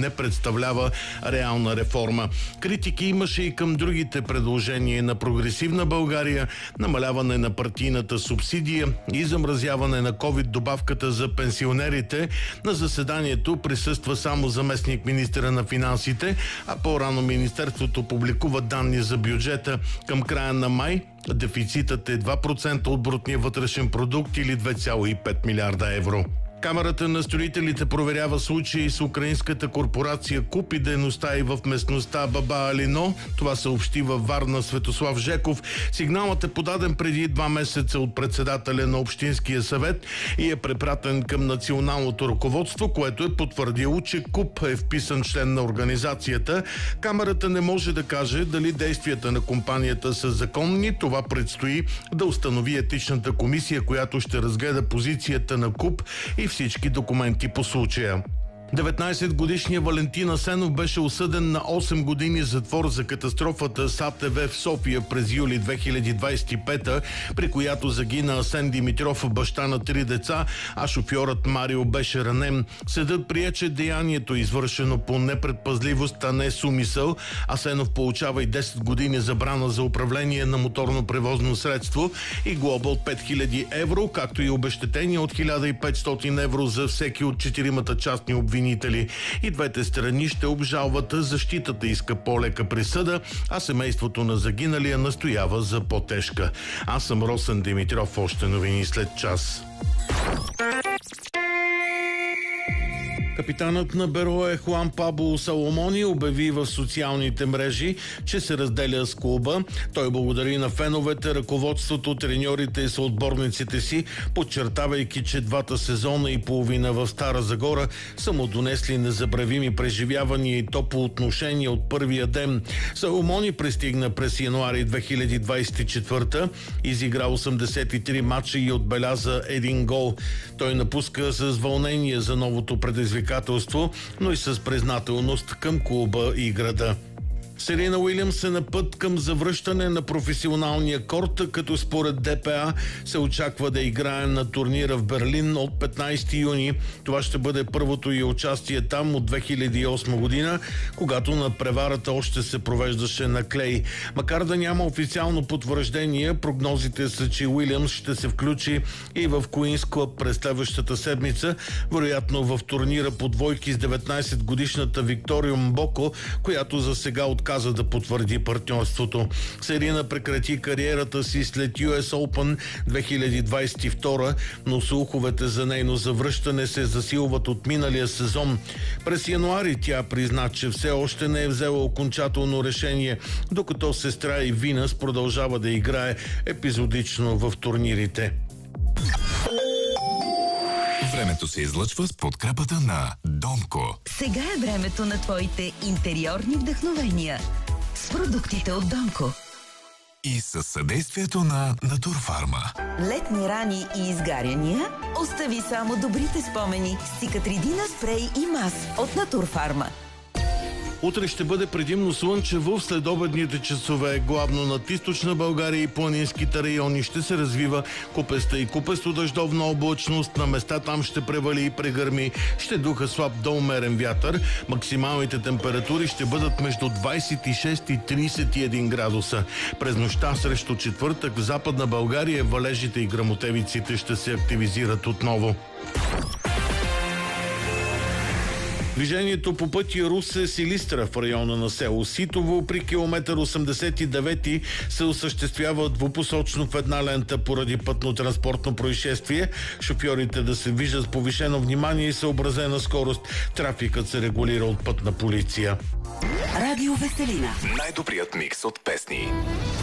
не представлява реална реформа. Критики имаше и към другите предложения на Прогресивна България, намаляване на партийната субсидия и замразяване на ковид-добавката за пенсионерите. На заседанието присъства само заместник министъра на финансите, а по-рано Министерството публикува данни за бюджета. Към края на май дефицитът е 2% от брутния вътрешен продукт или 2,5 милиарда евро. Камарата на строителите проверява случаи с украинската корпорация КУП и дейността и в местността Баба Алино. Това съобщи във Варна Светослав Жеков. Сигналът е подаден преди 2 месеца от председателя на Общинския съвет и е препратен към националното ръководство, което е потвърдило, че КУП е вписан член на организацията. Камарата не може да каже дали действията на компанията са законни. Това предстои да установи етичната комисия, която ще разгледа позицията на КУП и всички документи по случая. 19-годишният Валентин Асенов беше осъден на 8 години затвор за катастрофата с АТВ в София през юли 2025, при която загина Асен Димитров, баща на 3 деца, а шофьорът Марио беше ранен. Съдът прие, че деянието е извършено по непредпазливост, а не с умисъл. Асенов получава и 10 години забрана за управление на моторно превозно средство и глоба от 5000 евро, както и обезщетение от 1500 евро за всеки от 4 частни обвинители. И двете страни ще обжалват. Защитата иска по-лека присъда, а семейството на загиналия настоява за по-тежка. Аз съм Росен Димитров. Още новини след час. Капитанът на Берое Хуан Пабло Саломони обяви в социалните мрежи, че се разделя с клуба. Той благодари на феновете, ръководството, треньорите и съотборниците си, подчертавайки, че 2 сезона и половина в Стара Загора са му донесли незабравими преживявания и топло отношение от първия ден. Саломони пристигна през януари 2024, изигра 83 матча и отбеляза 1 гол. Той напуска с вълнение за новото предизвикателство, но и с признателност към клуба и града. Серена Уилямс е на път към завръщане на професионалния корт, като според ДПА се очаква да играе на турнира в Берлин от 15 юни. Това ще бъде първото й участие там от 2008 година, когато надпреварата още се провеждаше на клей. Макар да няма официално потвърждение, прогнозите са, че Уилямс ще се включи и в Куинс Клъб през следващата седмица, вероятно в турнира по двойки с 19-годишната Виктория Мбоко, която за сега отказа да потвърди партньорството. Серена прекрати кариерата си след US Open 2022, но слуховете за нейно завръщане се засилват от миналия сезон. През януари тя призна, че все още не е взела окончателно решение, докато сестра и Винас продължава да играе епизодично в турнирите. Времето се излъчва с подкрепата на Домко. Сега е времето на твоите интериорни вдъхновения с продуктите от Домко. И със съдействието на Натурфарма. Летни рани и изгаряния? Остави само добрите спомени с Цикатридина спрей и мас от Натурфарма. Утре ще бъде предимно слънчево. В следобедните часове главно над източна България и планинските райони ще се развива купеста и купесто дъждовна облачност. На места там ще превали и прегърми. Ще духа слаб до умерен вятър. Максималните температури ще бъдат между 26 и 31 градуса. През нощта срещу четвъртък в Западна България валежите и гръмотевиците ще се активизират отново. Движението по пътя Русе-Силистра в района на село Ситово при километър 89 се осъществява двупосочно в една лента поради пътно-транспортно происшествие. Шофьорите да се движат с повишено внимание и съобразена скорост. Трафикът се регулира от пътна полиция. Радио Веселина. Най-добрият микс от песни.